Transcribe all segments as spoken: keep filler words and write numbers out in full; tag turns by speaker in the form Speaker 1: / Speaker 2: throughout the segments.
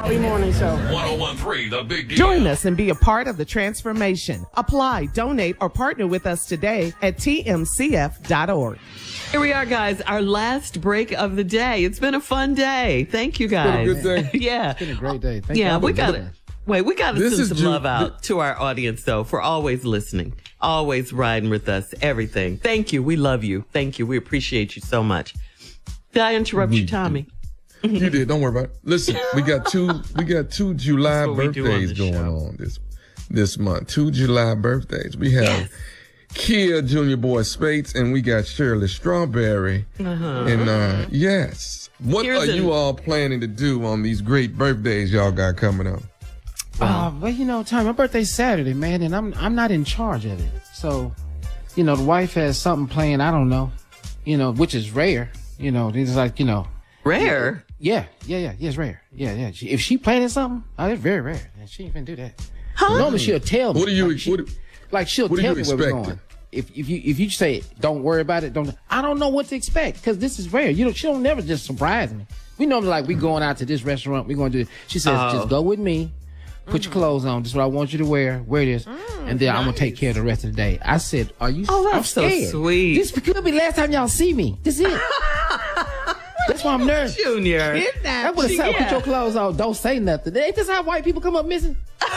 Speaker 1: Early morning show.
Speaker 2: one oh one point three The Big Deal.
Speaker 3: Join us and be a part of the transformation. Apply, donate, or partner with us today at T M C F dot org.
Speaker 4: Here we are, guys. Our last break of the day. It's been a fun day. Thank you, guys.
Speaker 5: It's been a good day.
Speaker 4: Yeah.
Speaker 1: It's been a great day. Thank
Speaker 4: yeah,
Speaker 1: you.
Speaker 4: we got to wait. We got to
Speaker 5: This
Speaker 4: send
Speaker 5: is
Speaker 4: some
Speaker 5: Ju-
Speaker 4: love out to our audience, though, for always listening, always riding with us, everything. Thank you. We love you. Thank you. We appreciate you so much. Did I interrupt you, Tommy?
Speaker 5: You did. Don't worry about it. Listen, we got two. We got two July
Speaker 4: That's what we do on
Speaker 5: birthdays
Speaker 4: this
Speaker 5: going
Speaker 4: show.
Speaker 5: on this this month. Two July birthdays. We have
Speaker 4: Yes.
Speaker 5: Kia Junior Boy Spates, and we got Shirley Strawberry.
Speaker 4: Uh-huh.
Speaker 5: And uh, yes, what
Speaker 4: Here's
Speaker 5: are you
Speaker 4: an-
Speaker 5: all planning to do on these great birthdays y'all got coming up?
Speaker 1: Uh, well, you know, Tommy, my birthday's Saturday, man, and I'm I'm not in charge of it. So, you know, the wife has something planned. I don't know, you know, which is rare. You know, it's like, you know,
Speaker 4: Rare.
Speaker 1: yeah, yeah, yeah, yeah, it's rare. Yeah, yeah. She, if she planning something, oh, it's very rare, and she ain't finna do that.
Speaker 4: Huh?
Speaker 1: Normally she'll tell me.
Speaker 5: What do you?
Speaker 1: Like, she,
Speaker 5: what,
Speaker 1: like she'll
Speaker 5: what are
Speaker 1: tell
Speaker 5: you
Speaker 1: me where we're
Speaker 5: expecting?
Speaker 1: going. If if you if you say don't worry about it, don't. I don't know what to expect because this is rare. You know, she don't never just surprise me. We normally like we going out to this restaurant. We going to do. She says
Speaker 4: Oh.
Speaker 1: just go with me. Put your clothes on. This is what I want you to wear. Wear this, and then I'm gonna take care of the rest of the day. I said, "Are you?
Speaker 4: Oh,
Speaker 1: I'm
Speaker 4: that's so
Speaker 1: scared.
Speaker 4: sweet.
Speaker 1: This could be the last time y'all see me. This is it. That's why I'm nervous.
Speaker 4: Junior.
Speaker 1: I would have said,
Speaker 4: Yeah.
Speaker 1: put your clothes on. Don't say nothing. Ain't this how white people come up missing?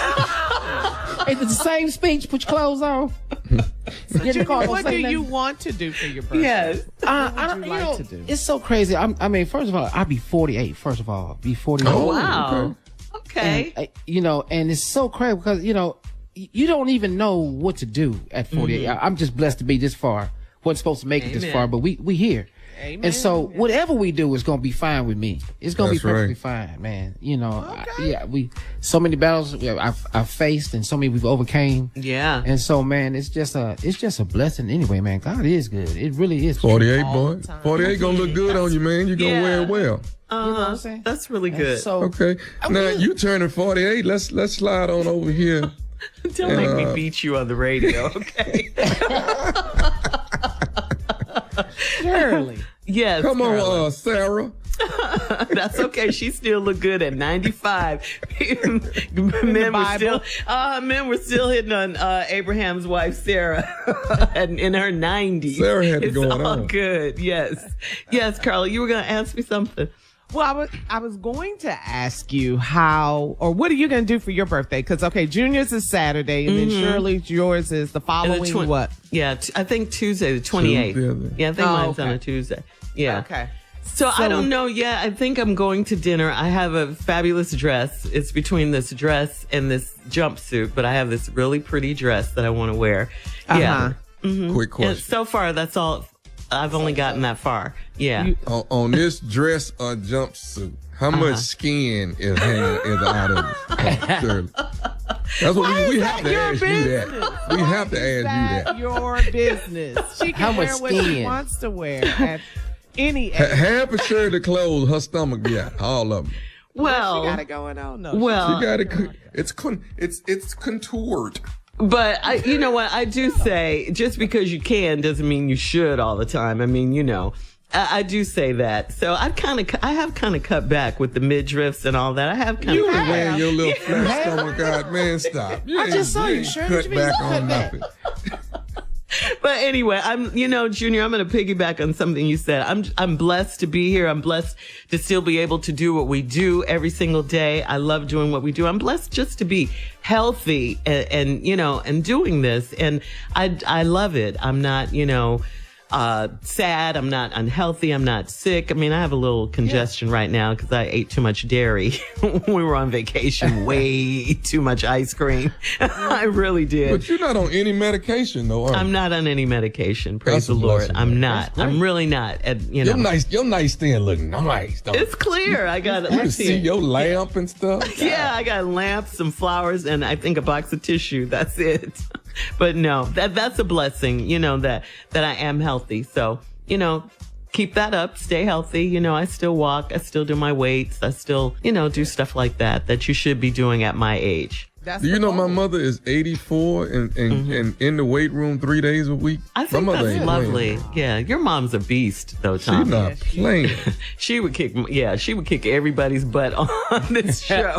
Speaker 1: Ain't it the same speech? Put your clothes on. Get in the car, don't
Speaker 3: What
Speaker 1: say
Speaker 3: do
Speaker 1: nothing.
Speaker 3: you want to do for your birthday?
Speaker 4: Yes.
Speaker 1: Uh,
Speaker 3: What
Speaker 1: I
Speaker 3: would
Speaker 1: don't,
Speaker 3: you
Speaker 1: you
Speaker 3: like
Speaker 1: know,
Speaker 3: to do?
Speaker 1: it's so crazy. I'm, I mean, first of all, I'll be forty-eight. First of all, be forty-eight.
Speaker 5: Oh,
Speaker 4: Wow. Okay.
Speaker 1: And, uh, you know, and it's so crazy because, you know, y- you don't even know what to do at forty-eight. I, I'm just blessed to be this far. Wasn't supposed to make it this
Speaker 4: Amen.
Speaker 1: far, but we we here.
Speaker 3: Amen.
Speaker 1: And so whatever we do is gonna be fine with me. It's gonna
Speaker 5: That's
Speaker 1: be perfectly
Speaker 5: right.
Speaker 1: fine, man. You know, I, yeah, we so many battles we- I've, I've faced and so many we've overcame.
Speaker 4: Yeah.
Speaker 1: And so, man, it's just a it's just a blessing anyway, man. God is good. It really is.
Speaker 5: forty-eight,
Speaker 3: All
Speaker 5: boy.
Speaker 3: the time.
Speaker 5: forty-eight gonna look good on you, man. You're gonna
Speaker 4: Yeah.
Speaker 5: wear it well.
Speaker 4: Uh-huh.
Speaker 1: what I'm saying?
Speaker 4: That's really
Speaker 1: And
Speaker 4: good.
Speaker 1: So
Speaker 5: Okay.
Speaker 1: I'm
Speaker 5: Now
Speaker 1: good.
Speaker 5: you turning forty-eight. Let's let's slide on over here.
Speaker 4: Don't make me
Speaker 5: uh,
Speaker 4: beat you on the radio, okay?
Speaker 1: Shirley.
Speaker 4: Yes.
Speaker 5: Come on,
Speaker 4: Carla.
Speaker 5: uh, Sarah.
Speaker 4: That's okay. She still look good at ninety-five. men were still, uh, men were still hitting on uh, Abraham's wife Sarah, and in her nineties.
Speaker 5: Sarah had it
Speaker 4: it's
Speaker 5: going
Speaker 4: all
Speaker 5: on.
Speaker 4: good. Yes, yes, Carla, you were gonna ask me something.
Speaker 3: Well, I was, I was going to ask you how, or what are you going to do for your birthday? Because, okay, Junior's is Saturday, and then Shirley's, yours is the
Speaker 4: And the
Speaker 3: following
Speaker 4: twen-
Speaker 3: what?
Speaker 4: Yeah, t- I think Tuesday, the twenty-eighth.
Speaker 5: Tuesday.
Speaker 4: Yeah, I think
Speaker 3: Oh,
Speaker 4: mine's on
Speaker 3: okay.
Speaker 4: a Tuesday. Yeah.
Speaker 3: Okay.
Speaker 4: So, I
Speaker 3: So-
Speaker 4: don't know yet. I think I'm going to dinner. I have a fabulous dress. It's between this dress and this jumpsuit, but I have this really pretty dress that I want to wear. Yeah.
Speaker 3: Uh-huh.
Speaker 5: Quick
Speaker 4: And
Speaker 5: question.
Speaker 4: so far, that's all. I've only gotten that far. Yeah.
Speaker 3: You-
Speaker 5: on, on this dress or jumpsuit, how
Speaker 4: Uh-huh.
Speaker 5: much skin is hanging is out of it? Shirley? That's what we, we have to
Speaker 3: your
Speaker 5: ask you that. We have to
Speaker 3: Is
Speaker 5: ask you
Speaker 3: that
Speaker 5: that.
Speaker 3: your business? She can
Speaker 1: How much
Speaker 3: wear what she
Speaker 1: skin?
Speaker 3: wants to wear at any
Speaker 5: Ha-
Speaker 3: age.
Speaker 5: Half of Shirley clothes, her stomach be out, all of them.
Speaker 3: Well, she got
Speaker 4: well,
Speaker 3: it going on. No,
Speaker 4: well,
Speaker 5: You got it. It's con- it's it's contoured.
Speaker 4: but I, you know what? I do say just because you can doesn't mean you should all the time. I mean, you know, I, I do say that. So I've kind of, I have kind of cut back with the midriffs and all that. I have kind
Speaker 5: You
Speaker 4: of.
Speaker 5: been wearing your little flat stomach out, man. Stop. You
Speaker 1: I
Speaker 5: ain't-
Speaker 1: just saw you,
Speaker 5: ain't
Speaker 1: Shirley.
Speaker 5: Cut
Speaker 1: What you mean
Speaker 5: back
Speaker 1: you
Speaker 5: on
Speaker 1: cut back?
Speaker 5: nothing.
Speaker 4: But anyway, I'm, you know, Junior, I'm going to piggyback on something you said. I'm, I'm blessed to be here. I'm blessed to still be able to do what we do every single day. I love doing what we do. I'm blessed just to be healthy and, and you know, and doing this. And I, I love it. I'm not, you know, uh, sad. I'm not unhealthy. I'm not sick. I mean, I have a little congestion right now because I ate too much dairy. We were on vacation, way too much ice cream. I really did.
Speaker 5: But you're not on any medication, though. Are you?
Speaker 4: I'm not on any medication. Praise
Speaker 5: That's
Speaker 4: the
Speaker 5: a
Speaker 4: Lord.
Speaker 5: blessing,
Speaker 4: I'm
Speaker 5: man.
Speaker 4: not. I'm really not. And, you know,
Speaker 5: Your nice, your nightstand look nice. Though.
Speaker 4: it's clear. I got.
Speaker 5: You can
Speaker 4: Let's
Speaker 5: see
Speaker 4: see.
Speaker 5: your lamp and stuff.
Speaker 4: Yeah, I got lamps, some flowers, and I think a box of tissue. That's it. But no, that that's a blessing. You know that that I am healthy. So you know, keep that up. Stay healthy. You know, I still walk. I still do my weights. I still, you know, do stuff like that that you should be doing at my age.
Speaker 3: That's
Speaker 5: Do you
Speaker 3: the
Speaker 5: know my
Speaker 3: goal.
Speaker 5: mother is eighty-four and, and,
Speaker 4: Mm-hmm.
Speaker 5: and in the weight room three days a week?
Speaker 4: I
Speaker 5: My
Speaker 4: think
Speaker 5: mother
Speaker 4: that's
Speaker 5: ain't
Speaker 4: lovely.
Speaker 5: playing.
Speaker 4: Yeah, your mom's a beast, though,
Speaker 5: She's
Speaker 4: Tom.
Speaker 5: not playing.
Speaker 4: She would kick. Yeah, she would kick everybody's butt on this show.